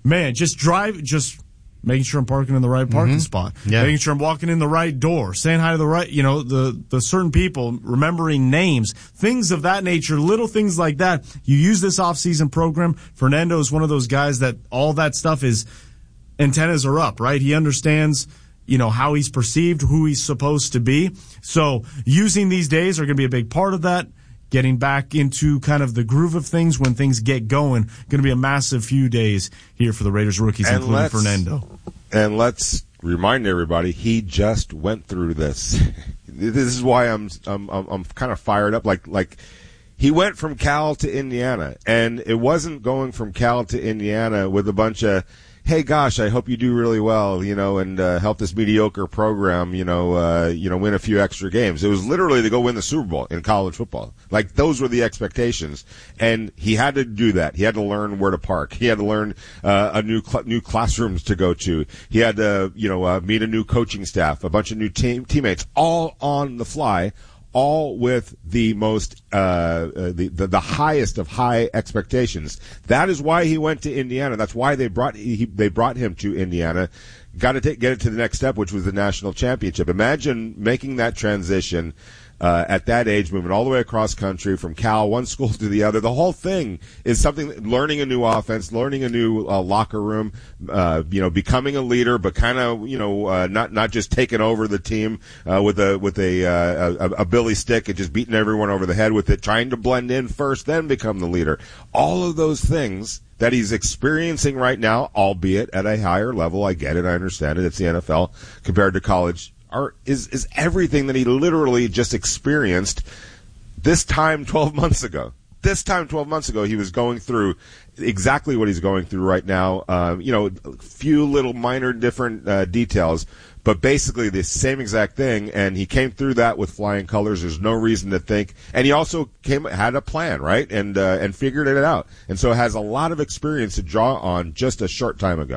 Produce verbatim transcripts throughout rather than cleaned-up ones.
man, just drive, just making sure I'm parking in the right parking mm-hmm. spot, yeah. making sure I'm walking in the right door, saying hi to the right, you know, the, the certain people, remembering names, things of that nature, little things like that. You use this off-season program. Fernando is one of those guys that all that stuff is, antennas are up, right? He understands, you know, how he's perceived, who he's supposed to be. So using these days are going to be a big part of that. Getting back into kind of the groove of things when things get going. Going to be a massive few days here for the Raiders rookies, and including Fernando. And let's remind everybody, he just went through this. This is why I'm I'm I'm kind of fired up. Like like he went from Cal to Indiana, and it wasn't going from Cal to Indiana with a bunch of, hey, gosh, I hope you do really well, you know, and uh, help this mediocre program, you know, uh, you know, win a few extra games. It was literally to go win the Super Bowl in college football. Like, those were the expectations, and he had to do that. He had to learn where to park. He had to learn uh, a new cl- new classrooms to go to. He had to, you know, uh, meet a new coaching staff, a bunch of new team teammates, all on the fly. All with the most, uh, uh the, the the highest of high expectations. That is why he went to Indiana. That's why they brought he, they brought him to Indiana. Got to take, get it to the next step, which was the national championship. Imagine making that transition uh, at that age, moving all the way across country from Cal, one school to the other. The whole thing is something, learning a new offense, learning a new uh, locker room, uh, you know, becoming a leader, but kind of, you know, uh, not not just taking over the team uh, with a with a, uh, a a Billy stick and just beating everyone over the head with it, trying to blend in first, then become the leader. All of those things that he's experiencing right now, albeit at a higher level. I get it. I understand it. It's the N F L compared to college. Are, is, is everything that he literally just experienced this time twelve months ago. This time twelve months ago, he was going through exactly what he's going through right now. Um, you know, a few little minor different uh, details, but basically the same exact thing, and he came through that with flying colors. There's no reason to think. And he also came had a plan, right, and uh, and figured it out. And so has a lot of experience to draw on just a short time ago.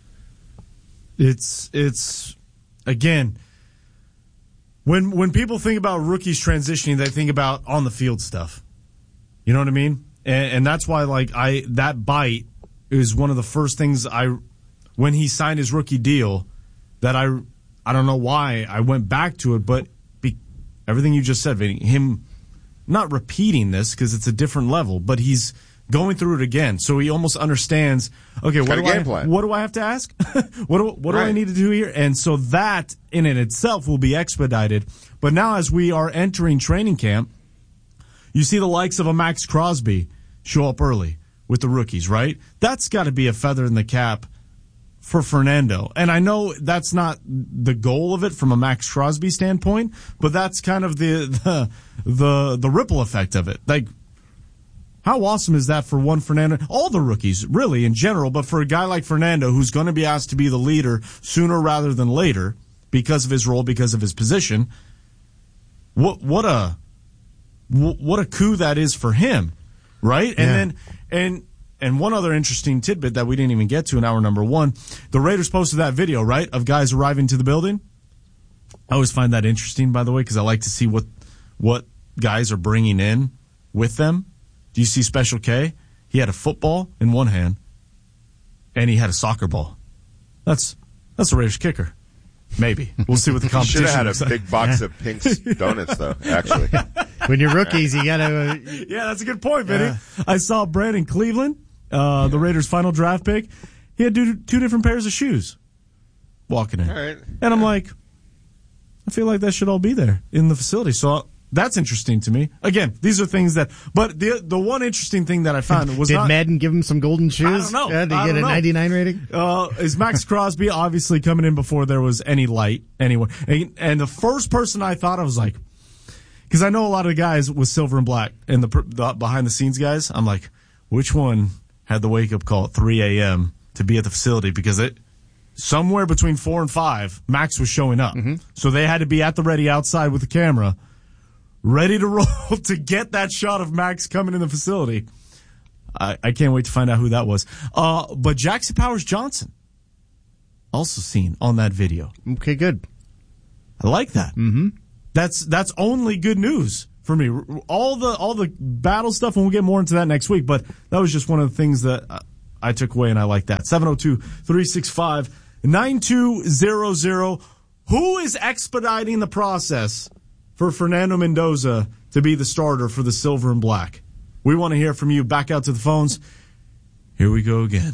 It's, it's again... When when people think about rookies transitioning, they think about on the field stuff. You know what I mean? And, and that's why, like, I that bite is one of the first things I, when he signed his rookie deal, that I I don't know why I went back to it, but be, everything you just said, Vinny, him not repeating this because it's a different level, but he's going through it again, so he almost understands. Okay, what do I plan. what do I have to ask? what do what right. do I need to do here? And so that in and itself will be expedited. But now, as we are entering training camp, you see the likes of a Max Crosby show up early with the rookies, right? That's got to be a feather in the cap for Fernando. And I know that's not the goal of it from a Max Crosby standpoint, but that's kind of the the the, the ripple effect of it. Like, how awesome is that for one Fernando? All the rookies, really, in general, but for a guy like Fernando, who's going to be asked to be the leader sooner rather than later because of his role, because of his position, what what a what a coup that is for him, right? Yeah. And then and and one other interesting tidbit that we didn't even get to in hour number one, the Raiders posted that video, right, of guys arriving to the building. I always find that interesting, by the way, because I like to see what what guys are bringing in with them. Do you see Special K? He had a football in one hand, and he had a soccer ball. That's that's a Raiders kicker. Maybe. We'll see what the competition is. Should have had a big box of Pink's donuts, though, actually. When you're rookies, you got to... Uh, yeah, that's a good point, Vinny. Yeah. I saw Brandon Cleveland, uh, the Raiders' final draft pick. He had two, two different pairs of shoes walking in. All right. And I'm like, I feel like that should all be there in the facility. So... that's interesting to me. Again, these are things that, but the the one interesting thing that I found was did not, Madden give him some golden shoes? I don't know. Yeah, did he get a ninety-nine rating? Uh, is Max Crosby obviously coming in before there was any light anywhere? And, and the first person I thought, I was like, because I know a lot of the guys with silver and black and the, the behind the scenes guys. I'm like, which one had the wake up call at three a.m. to be at the facility? Because it somewhere between four and five, Max was showing up, mm-hmm. so they had to be at the ready outside with the camera, ready to roll to get that shot of Max coming in the facility. I, I can't wait to find out who that was. Uh, but Jackson Powers Johnson, also seen on that video. Okay, good. I like that. Mm-hmm. That's that's only good news for me. All the all the battle stuff, and we'll get more into that next week. But that was just one of the things that I took away, and I like that. seven oh two, three six five, nine two zero zero. Who is expediting the process for Fernando Mendoza to be the starter for the Silver and Black? We want to hear from you. Back out to the phones. Here we go again.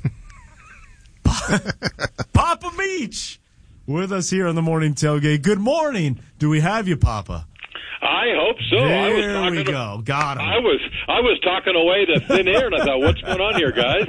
Papa Meach with us here on the Morning Tailgate. Good morning. Do we have you, Papa? I hope so. There I was talking we to, go. Got him. I was I was talking away to thin air, and I thought, what's going on here, guys?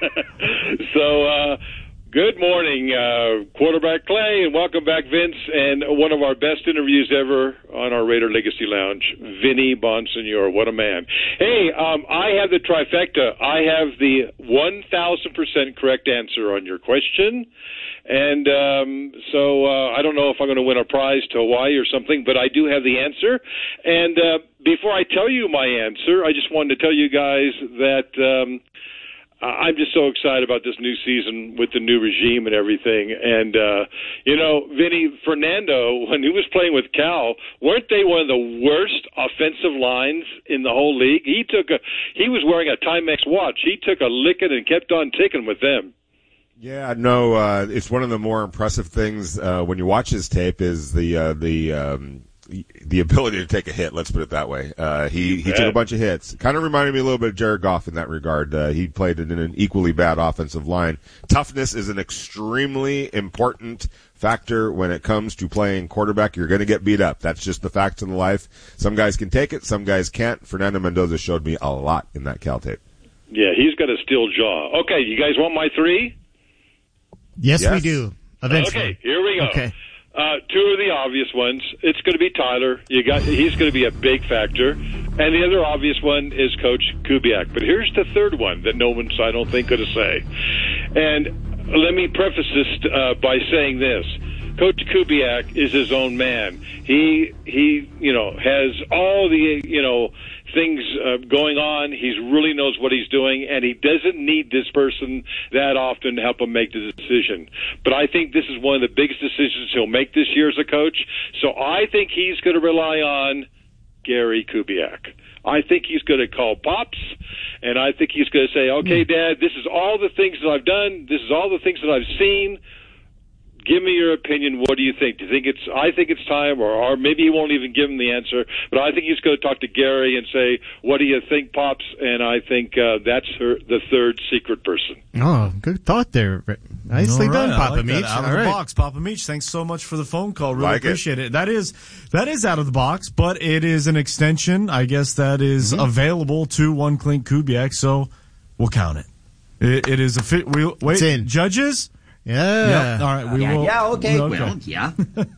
so, uh, good morning, uh, Quarterback Clay, and welcome back, Vince, and one of our best interviews ever on our Raider Legacy Lounge, Vinny Bonsignor. What a man. Hey, um, I have the trifecta. I have the one thousand percent correct answer on your question. And um, so uh, I don't know if I'm going to win a prize to Hawaii or something, but I do have the answer. And uh, before I tell you my answer, I just wanted to tell you guys that um, I'm just so excited about this new season with the new regime and everything. And, uh, you know, Vinny, Fernando, when he was playing with Cal, weren't they one of the worst offensive lines in the whole league? He took a he was wearing a Timex watch. He took a licking and kept on ticking with them. Yeah, no, uh, it's one of the more impressive things uh, when you watch his tape is the uh, the um, the ability to take a hit. Let's put it that way. Uh, he he took a bunch of hits. Kind of reminded me a little bit of Jared Goff in that regard. Uh, he played in an equally bad offensive line. Toughness is an extremely important factor when it comes to playing quarterback. You're going to get beat up. That's just the facts of life. Some guys can take it, some guys can't. Fernando Mendoza showed me a lot in that Cal tape. Yeah, he's got a steel jaw. Okay, you guys want my three? Yes, Yes. we do. Eventually. Okay, here we go. Okay. Uh, two of the obvious ones. It's going to be Tyler. You got he's going to be a big factor, and the other obvious one is Coach Kubiak. But here's the third one that no one's, I don't think, going to say. And let me preface this uh, by saying this: Coach Kubiak is his own man. He he, you know, has all the you know. things uh, going on. He really knows what he's doing, and he doesn't need this person that often to help him make the decision. But I think this is one of the biggest decisions he'll make this year as a coach. So I think he's going to rely on Gary Kubiak. I think he's going to call Pops, and I think he's going to say, okay, Dad, this is all the things that I've done. This is all the things that I've seen. Give me your opinion. What do you think? Do you think it's? I think it's time, or, or maybe he won't even give him the answer. But I think he's going to talk to Gary and say, "What do you think, Pops?" And I think uh, that's her, the third secret person. Oh, good thought there. Nicely All right, done, I Papa like Meach. that. Out All of the right. box, Papa Meach. Thanks so much for the phone call. Really Like it. appreciate it. That is that is out of the box, but it is an extension. I guess that is Mm-hmm. available to one Clint Kubiak, so we'll count it. It, it is a fit. We, wait, It's in. judges. Yeah. Yep. All right. We yeah, will. yeah, okay. we- Well, yeah.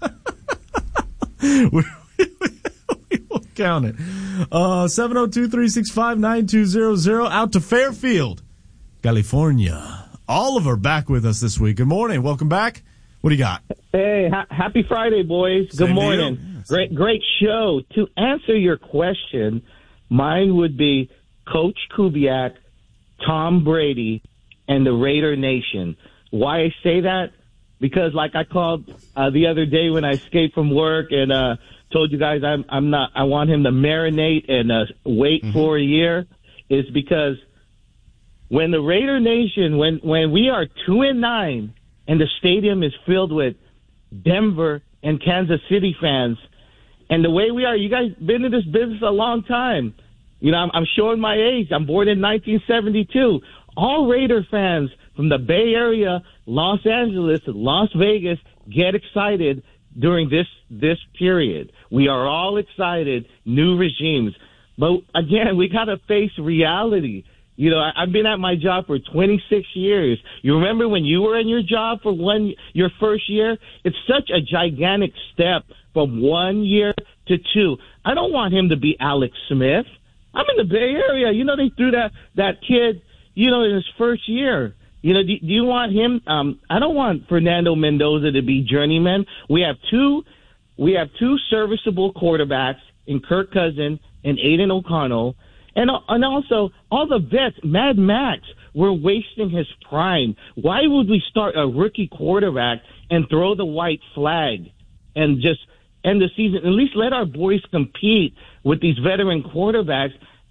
we, we will count it. Uh, seven oh two, three six five, nine two zero zero. Out to Fairfield, California. Oliver back with us this week. Good morning. Welcome back. What do you got? Hey, ha- happy Friday, boys. Same Good to morning. you. Great, great show. To answer your question, mine would be Coach Kubiak, Tom Brady, and the Raider Nation. Why I say that? Because, like I called uh, the other day when I escaped from work and uh, told you guys I'm I'm not. I want him to marinate and uh, wait mm-hmm. for a year. Is because when the Raider Nation, when when we are two and nine, and the stadium is filled with Denver and Kansas City fans, and the way we are, you guys been in this business a long time. You know, I'm, I'm showing my age. I'm born in nineteen seventy-two. All Raider fans from the Bay Area, Los Angeles, Las Vegas, get excited during this this period. We are all excited, new regimes. But again, we got to face reality. You know, I, I've been at my job for twenty-six years. You remember when you were in your job for one your first year? It's such a gigantic step from one year to two. I don't want him to be Alex Smith. I'm in the Bay Area. You know, they threw that, that kid, you know, in his first year. You know, do, do you want him? Um, I don't want Fernando Mendoza to be journeyman. We have two, we have two serviceable quarterbacks in Kirk Cousins and Aiden O'Connell, and and also all the vets. Mad Max, we're wasting his prime. Why would we start a rookie quarterback and throw the white flag and just end the season? At least let our boys compete with these veteran quarterbacks.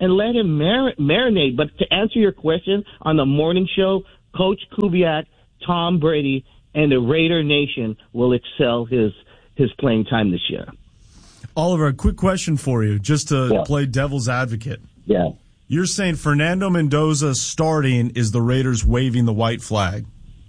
and let him mar- marinate. But to answer your question on the morning show, Coach Kubiak, Tom Brady, and the Raider Nation will excel his his playing time this year. Oliver, a quick question for you, just to yeah. play devil's advocate. Yeah. You're saying Fernando Mendoza starting is the Raiders waving the white flag?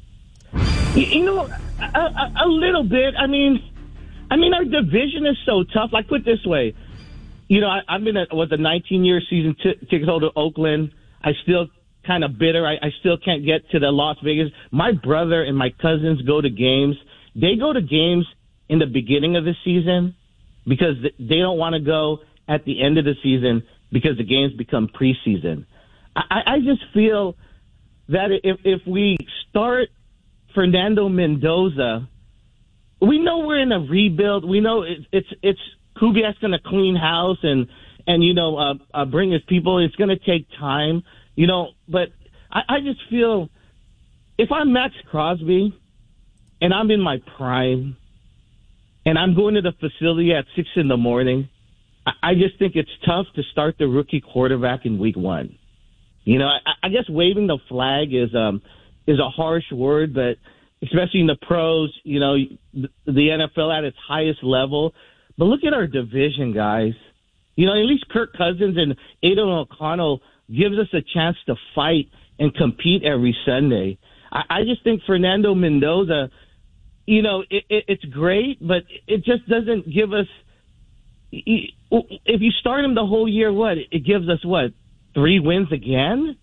You, you know, a, a, a little bit. I mean, I mean, our division is so tough. Like, put it this way. You know, I, I've been a, with a nineteen-year season t- ticket holder to Oakland. I still kind of bitter. I, I still can't get to the Las Vegas. My brother and my cousins go to games. They go to games in the beginning of the season because they don't want to go at the end of the season because the games become preseason. I, I just feel that if, if we start Fernando Mendoza, we know we're in a rebuild. We know it, it's it's Kubiak's going to clean house and and you know uh, uh, bring his people. It's going to take time, you know. But I, I just feel if I'm Max Crosby and I'm in my prime and I'm going to the facility at six in the morning, I, I just think it's tough to start the rookie quarterback in week one. You know, I, I guess waving the flag is um is a harsh word, but especially in the pros, you know, the N F L at its highest level. But look at our division, guys. You know, at least Kirk Cousins and Aidan O'Connell gives us a chance to fight and compete every Sunday. I, I just think Fernando Mendoza, you know, it, it, it's great, but it just doesn't give us – if you start him the whole year, what? It gives us, what, three wins again?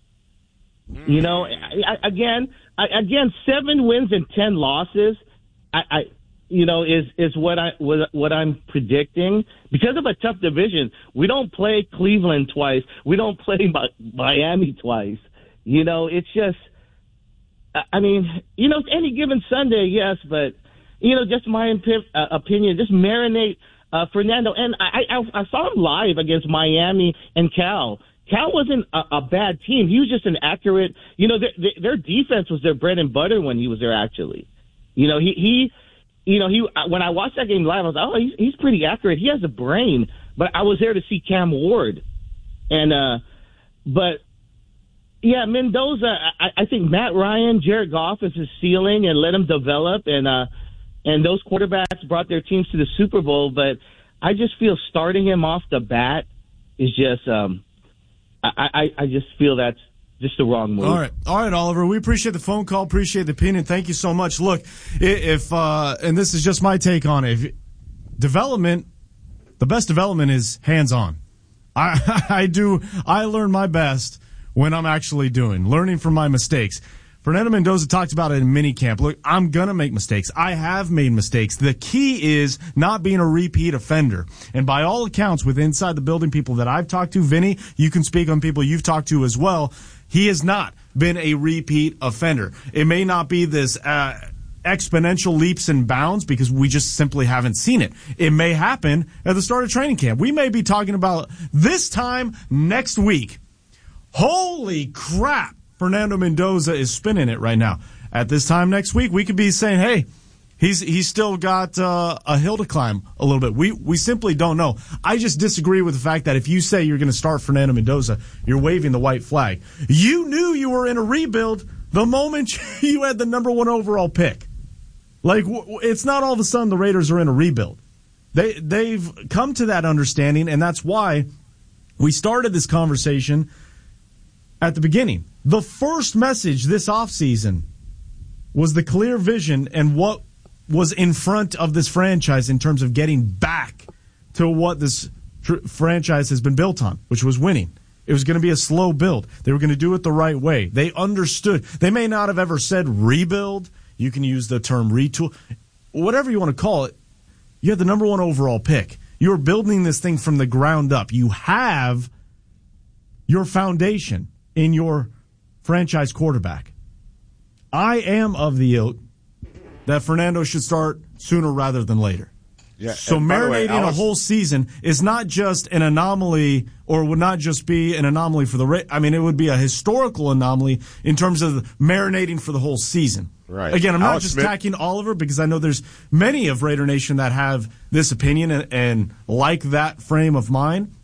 You know, I, I, again, I, again, seven wins and ten losses. I, I, you know, is is what I what, what I'm predicting because of a tough division. We don't play Cleveland twice. We don't play Miami twice. You know, it's just. I mean, you know, any given Sunday, yes, but you know, just my imp- uh, opinion. Just marinate uh, Fernando, and I, I I saw him live against Miami and Cal. Cal wasn't a, a bad team. He was just an accurate, you know, their, their defense was their bread and butter when he was there, actually. You know, he, he, you know, he, when I watched that game live, I was like, oh, he's, he's pretty accurate. He has a brain, but I was there to see Cam Ward. And, uh, but yeah, Mendoza, I, I think Matt Ryan, Jared Goff is his ceiling and let him develop. And, uh, and those quarterbacks brought their teams to the Super Bowl, but I just feel starting him off the bat is just, um, I, I, I just feel that's just the wrong move. All right. All right, Oliver. We appreciate the phone call. Appreciate the opinion. Thank you so much. Look, if, uh, and this is just my take on it, if development, the best development is hands-on. I, I do, I learn my best when I'm actually doing, learning from my mistakes. Fernando Mendoza talked about it in minicamp. Look, I'm going to make mistakes. I have made mistakes. The key is not being a repeat offender. And by all accounts, with inside the building people that I've talked to, Vinny, you can speak on people you've talked to as well, he has not been a repeat offender. It may not be this uh, exponential leaps and bounds because we just simply haven't seen it. It may happen at the start of training camp. We may be talking about this time next week. Holy crap! Fernando Mendoza is spinning it right now. At this time next week, we could be saying, hey, he's he's still got uh, a hill to climb a little bit. We we simply don't know. I just disagree with the fact that if you say you're going to start Fernando Mendoza, you're waving the white flag. You knew you were in a rebuild the moment you had the number one overall pick. Like, it's not all of a sudden the Raiders are in a rebuild. They, they've come to that understanding, and that's why we started this conversation at the beginning. The first message this offseason was the clear vision and what was in front of this franchise in terms of getting back to what this tr- franchise has been built on, which was winning. It was going to be a slow build. They were going to do it the right way. They understood. They may not have ever said rebuild. You can use the term retool. Whatever you want to call it, you had the number one overall pick. You're building this thing from the ground up. You have your foundation in your franchise quarterback. I am of the ilk that Fernando should start sooner rather than later. Yeah, so marinating way, Alex, a whole season is not just an anomaly, or would not just be an anomaly for the Ra- I mean, it would be a historical anomaly in terms of marinating for the whole season. Right. Again, I'm not Alex just Smith. attacking Oliver because I know there's many of Raider Nation that have this opinion and, and like that frame of mind.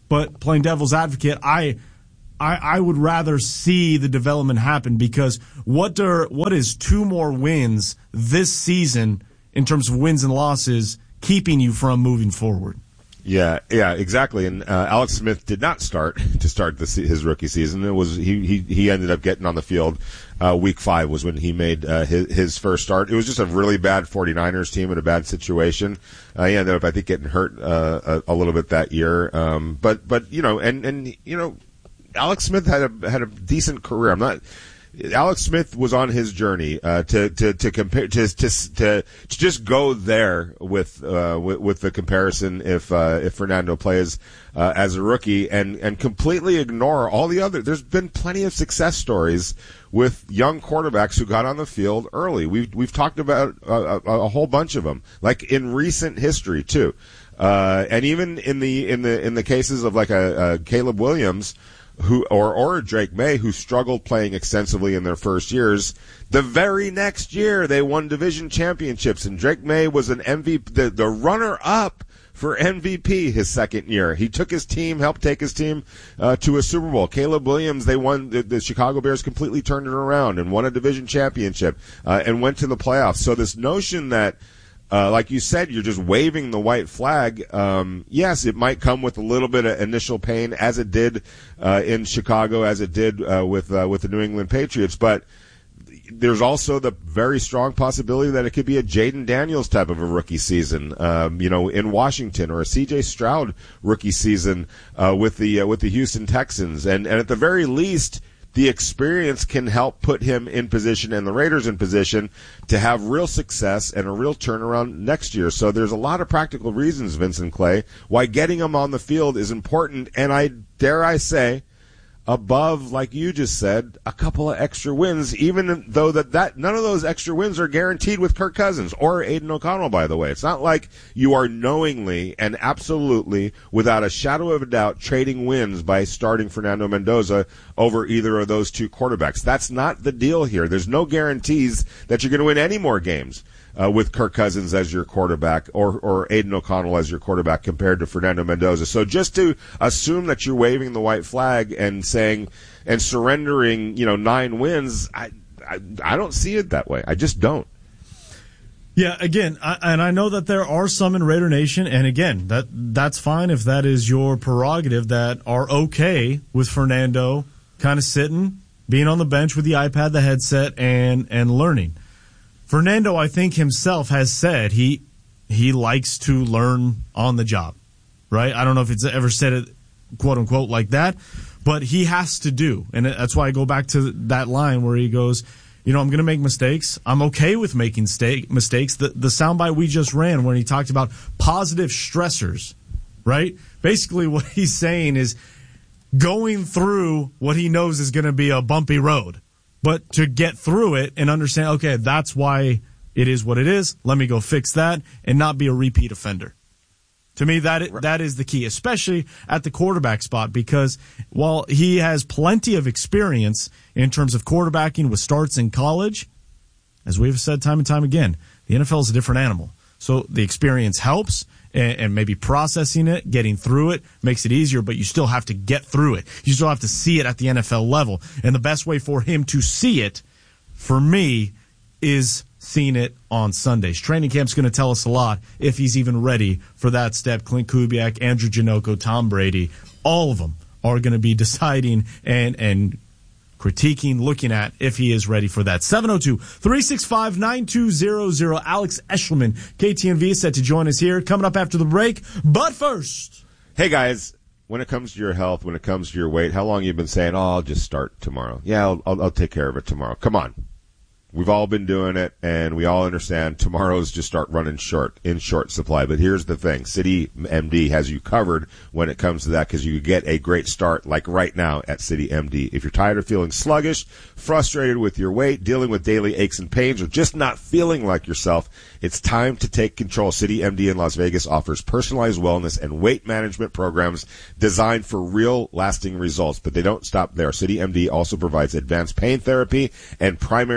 but playing devil's advocate, I, I, I would rather see the development happen because what are, what is two more wins this season in terms of wins and losses keeping you from moving forward? Yeah, yeah, exactly. And uh, Alex Smith did not start to start the, his rookie season. It was he, he he ended up getting on the field. Uh, week five was when he made uh, his his first start. It was just a really bad 49ers team in a bad situation. Uh, he ended up, I think, getting hurt uh, a, a little bit that year. Um, but but you know, and and you know, Alex Smith had a had a decent career. I'm not. Alex Smith was on his journey uh, to to to compare to to to, to just go there with uh, with, with the comparison if uh, if Fernando plays uh, as a rookie and and completely ignore all the other. There's been plenty of success stories with young quarterbacks who got on the field early. We've we've talked about a, a, a whole bunch of them, like in recent history too, uh, and even in the in the in the cases of like a, a Caleb Williams. Who or or Drake May, who struggled playing extensively in their first years. The very next year, they won division championships, and Drake May was an M V P, the, the runner-up for M V P his second year. He took his team, helped take his team uh, to a Super Bowl. Caleb Williams, they won. The, the Chicago Bears completely turned it around and won a division championship uh, and went to the playoffs. So this notion that Uh, like you said, you're just waving the white flag. Um, yes, it might come with a little bit of initial pain, as it did uh, in Chicago, as it did uh, with uh, with the New England Patriots. But there's also the very strong possibility that it could be a Jaden Daniels type of a rookie season, um, you know, in Washington, or a C J Stroud rookie season uh, with the uh, with the Houston Texans, and and at the very least, the experience can help put him in position and the Raiders in position to have real success and a real turnaround next year. So there's a lot of practical reasons, Vincent Clay, why getting him on the field is important. And I dare I say, above, like you just said, a couple of extra wins, even though that, that none of those extra wins are guaranteed with Kirk Cousins or Aiden O'Connell, by the way. It's not like you are knowingly and absolutely, without a shadow of a doubt, trading wins by starting Fernando Mendoza over either of those two quarterbacks. That's not the deal here. There's no guarantees that you're going to win any more games Uh, with Kirk Cousins as your quarterback or, or Aiden O'Connell as your quarterback compared to Fernando Mendoza. So just to assume that you're waving the white flag and saying and surrendering, you know, nine wins, I, I, I don't see it that way. I just don't. Yeah, again, I, and I know that there are some in Raider Nation, and again, that that's fine if that is your prerogative, that are okay with Fernando kind of sitting, being on the bench with the iPad, the headset, and and learning. Fernando, I think himself has said he he likes to learn on the job, right? I don't know if it's ever said it, quote unquote, like that, but he has to do. And that's why I go back to that line where he goes, you know, I'm going to make mistakes. I'm okay with making sta- mistakes. The, the soundbite we just ran when he talked about positive stressors, right? Basically what he's saying is going through what he knows is going to be a bumpy road. But to get through it and understand, okay, that's why it is what it is. Let me go fix that and not be a repeat offender. To me, that that is the key, especially at the quarterback spot, because while he has plenty of experience in terms of quarterbacking with starts in college, as we've said time and time again, the N F L is a different animal. So the experience helps, and, and maybe processing it, getting through it, makes it easier, but you still have to get through it. You still have to see it at the N F L level. And the best way for him to see it, for me, is seeing it on Sundays. Training camp's going to tell us a lot if he's even ready for that step. Clint Kubiak, Andrew Janocko, Tom Brady, all of them are going to be deciding and and critiquing, looking at if he is ready for that. seven oh two, three six five, nine two zero zero. Alex Eshelman, K T M V, is set to join us here. Coming up after the break. But first. Hey, guys. When it comes to your health, when it comes to your weight, how long have you been saying, oh, I'll just start tomorrow? Yeah, I'll, I'll, I'll take care of it tomorrow. Come on. We've all been doing it, and we all understand tomorrows just start running short, in short supply. But here's the thing. City M D has you covered when it comes to that, because you get a great start like right now at City M D. If you're tired of feeling sluggish, frustrated with your weight, dealing with daily aches and pains, or just not feeling like yourself, it's time to take control. City M D in Las Vegas offers personalized wellness and weight management programs designed for real, lasting results. But they don't stop there. City M D also provides advanced pain therapy and primary care,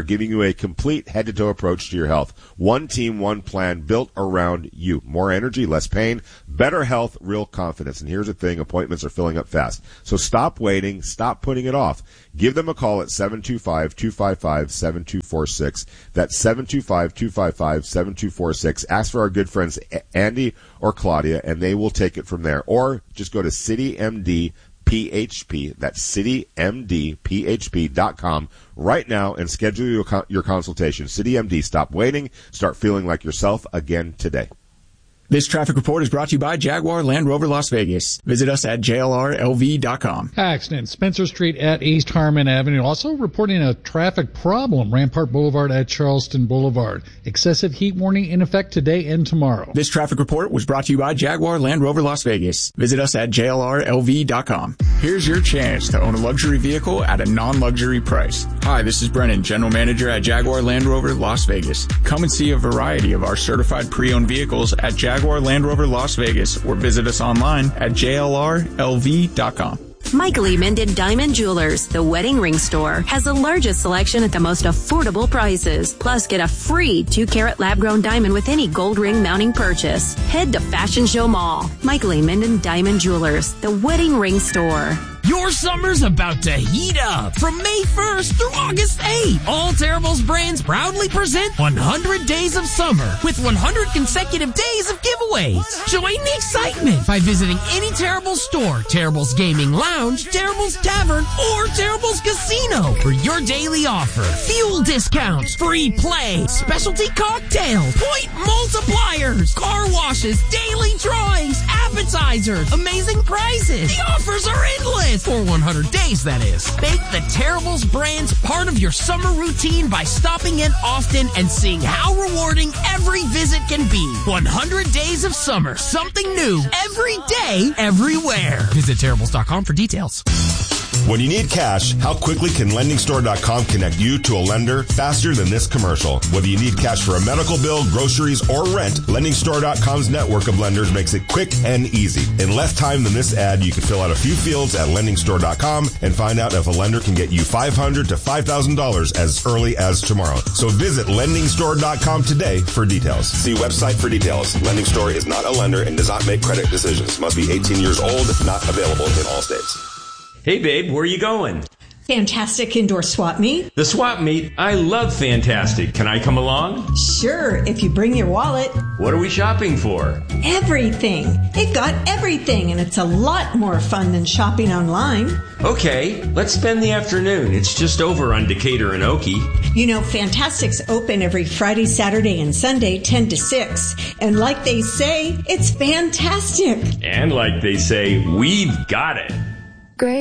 are giving you a complete head-to-toe approach to your health. One team, one plan built around you. More energy, less pain, better health, real confidence. And here's the thing, appointments are filling up fast. So stop waiting, stop putting it off. Give them a call at seven two five, two five five, seven two four six. That's seven two five, two five five, seven two four six. Ask for our good friends Andy or Claudia, and they will take it from there. Or just go to City M D P H P, that's city m d p h p dot com right now and schedule your, con- your consultation. CityMD, stop waiting. Start feeling like yourself again today. This traffic report is brought to you by Jaguar Land Rover Las Vegas. Visit us at j l r l v dot com. Accident, Spencer Street at East Harmon Avenue. Also reporting a traffic problem, Rampart Boulevard at Charleston Boulevard. Excessive heat warning in effect today and tomorrow. This traffic report was brought to you by Jaguar Land Rover Las Vegas. Visit us at j l r l v dot com. Here's your chance to own a luxury vehicle at a non-luxury price. Hi, this is Brennan, General Manager at Jaguar Land Rover Las Vegas. Come and see a variety of our certified pre-owned vehicles at Jaguar Land Rover Las Vegas, or visit us online at j l r l v dot com. Michael E. Minden Diamond Jewelers, the wedding ring store, has the largest selection at the most affordable prices. Plus, get a free two-carat lab-grown diamond with any gold ring mounting purchase. Head to Fashion Show Mall. Michael E. Minden Diamond Jewelers, the wedding ring store. Your summer's about to heat up. From May first through August eighth, all Terribles brands proudly present one hundred Days of Summer with one hundred consecutive days of giveaways. Join the excitement by visiting any Terribles store, Terribles Gaming Lounge, Terribles Tavern, or Terribles Casino for your daily offer. Fuel discounts, free play, specialty cocktails, point multipliers, car washes, daily drawings, appetizers, amazing prizes. The offers are endless. For one hundred days, that is. Make the Terribles brands part of your summer routine by stopping in often and seeing how rewarding every visit can be. one hundred Days of Summer. Something new every day, everywhere. Visit Terribles dot com for details. When you need cash, how quickly can lending store dot com connect you to a lender faster than this commercial? Whether you need cash for a medical bill, groceries, or rent, lending store dot com's network of lenders makes it quick and easy. In less time than this ad, you can fill out a few fields at lending store dot com and find out if a lender can get you five hundred dollars to five thousand dollars as early as tomorrow. So visit lending store dot com today for details. See website for details. Lending Store is not a lender and does not make credit decisions. Must be eighteen years old, not available in all states. Hey, babe, where are you going? Fantastic Indoor Swap Meet. The swap meet? I love Fantastic. Can I come along? Sure, if you bring your wallet. What are we shopping for? Everything. They've got everything, and it's a lot more fun than shopping online. Okay, let's spend the afternoon. It's just over on Decatur and Okie. You know, Fantastic's open every Friday, Saturday, and Sunday, ten to six. And like they say, it's fantastic. And like they say, we've got it.